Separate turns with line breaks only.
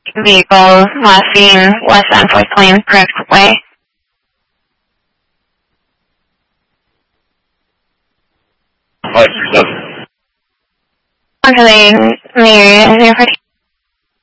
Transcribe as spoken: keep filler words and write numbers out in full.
vehicle last seen west on Fourth Plains correct way.
five three seven.
Onto the Mary,